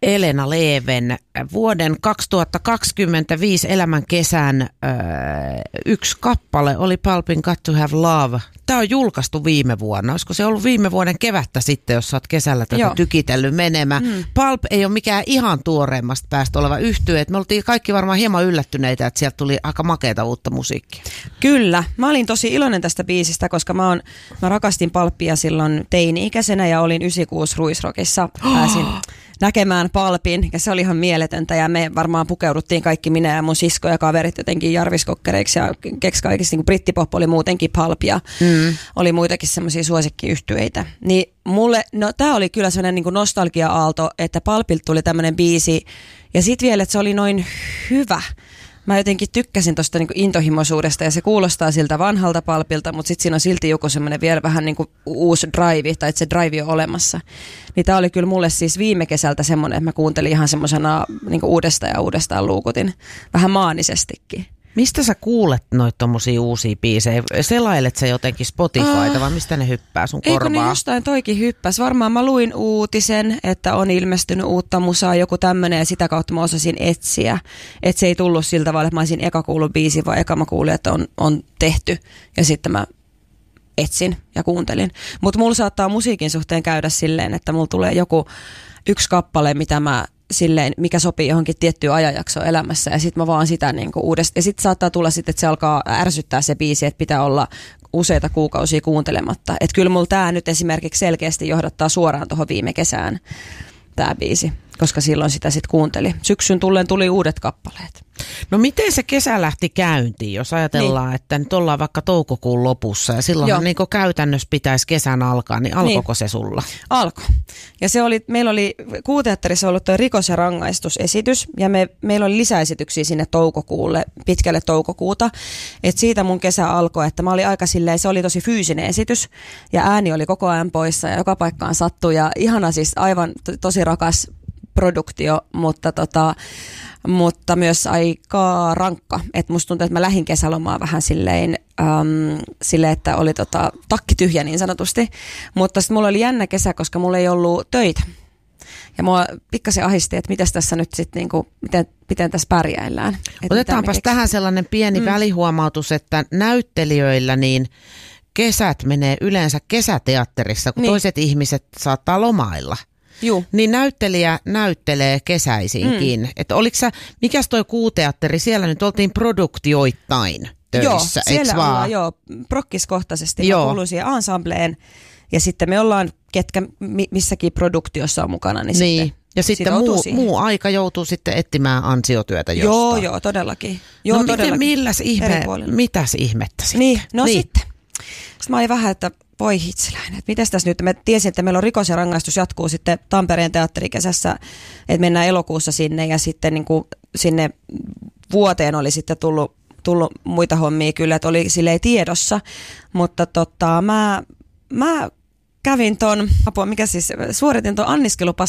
Elena Leven vuoden 2025 elämän kesän yksi kappale oli Pulpin Got to Have Love. Tämä on julkaistu viime vuonna. Olisiko se ollut viime vuoden kevättä sitten, jos sä oot kesällä tätä tykitellyt menemään. Pulp ei ole mikään ihan tuoreimmasta päästä oleva yhtye. Me oltiin kaikki varmaan hieman yllättyneitä, että sieltä tuli aika makeata uutta musiikkia. Kyllä. Mä olin tosi iloinen tästä biisistä, koska mä rakastin Pulpia silloin teini-ikäisenä ja olin 96 Ruisrockissa. Pääsin näkemään Pulpin ja se oli ihan mieletöntä ja me varmaan pukeuduttiin kaikki, minä ja mun sisko ja kaverit jotenkin jarviskokkereiksi ja keksi kaikista, niin Brittipop oli muutenkin Pulp ja oli muitakin semmoisia suosikkiyhtyeitä. Niin mulle, tää oli kyllä sellainen niin kuin nostalgia-aalto, että Pulpilta tuli tämmönen biisi ja sit vielä, että se oli noin hyvä. Mä jotenkin tykkäsin tosta niinku intohimoisuudesta ja se kuulostaa siltä vanhalta Pulpilta, mutta sitten siinä on silti joku semmoinen vielä vähän niinku uusi drive, tai että se drive on olemassa. Niin tää oli kyllä mulle siis viime kesältä semmoinen, että mä kuuntelin ihan semmosena niinku uudestaan luukutin, vähän maanisestikin. Mistä sä kuulet noita tommosia uusia biisejä? Selailet sä jotenkin Spotifyta vai mistä ne hyppää sun korvaa? Eikö ne jostain toikin hyppäs? Varmaan mä luin uutisen, että on ilmestynyt uutta musaa, joku tämmönen ja sitä kautta mä osasin etsiä. Että se ei tullut siltä vaan, että mä olisin eka kuullut biisi, vaan eka mä kuulin, että on tehty ja sitten mä etsin ja kuuntelin. Mutta mulla saattaa musiikin suhteen käydä silleen, että mulla tulee yksi kappale, mitä mä silleen, mikä sopii johonkin tiettyyn ajanjaksoon elämässä ja sitten mä vaan sitä niinku uudestaan. Ja sitten saattaa tulla sitten, että se alkaa ärsyttää se biisi, että pitää olla useita kuukausia kuuntelematta. Että kyllä mulla tää nyt esimerkiksi selkeästi johdattaa suoraan tuohon viime kesään tää biisi, koska silloin sitä sitten kuunteli. Syksyn tulleen tuli uudet kappaleet. No miten se kesä lähti käyntiin, jos ajatellaan, että nyt ollaan vaikka toukokuun lopussa ja silloinhan niin käytännössä pitäisi kesän alkaa, niin alkoiko se sulla? Alkoi. Ja meillä oli Kuuteatterissa ollut tuo Rikos- ja rangaistusesitys ja meillä oli lisäesityksiä sinne toukokuulle, pitkälle toukokuuta. Et siitä mun kesä alkoi, että mä olin aika silleen, se oli tosi fyysinen esitys ja ääni oli koko ajan poissa ja joka paikkaan sattui ja ihana siis aivan tosi rakas produktio, mutta myös aika rankka. Et musta tuntuu, että mä lähdin kesälomaan vähän silleen, että oli takki tyhjä niin sanotusti. Mutta sitten mulla oli jännä kesä, koska mulla ei ollut töitä. Ja mua pikkasen ahisti, että mitäs tässä nyt sitten, niinku, miten tässä pärjäillään. Otetaanpas tähän sellainen pieni välihuomautus, että näyttelijöillä niin kesät menee yleensä kesäteatterissa, kun toiset ihmiset saattaa lomailla. Juu. Niin näyttelijä näyttelee kesäisinkin. Että mikäs toi Kuuteatteri, siellä nyt oltiin produktioittain töissä, eikö vaan? Joo, prokkiskohtaisesti. Mä kuulun siihen ensembleen ja sitten me ollaan, ketkä missäkin produktiossa on mukana, niin sitten. Ja sitten muu aika joutuu sitten etsimään ansiotyötä jostain. Joo, todellakin. Mitäs ihmettä sitten? Niin. Sitten mä olin vähän, että voi hitsiläinen, että mitäs tässä nyt, mä tiesin, että meillä on Rikos- ja rangaistus jatkuu sitten Tampereen teatterikesässä, että mennään elokuussa sinne ja sitten niin kuin sinne vuoteen oli sitten tullut muita hommia kyllä, että oli silleen tiedossa, mutta mä kävin suoritin ton anniskelupassin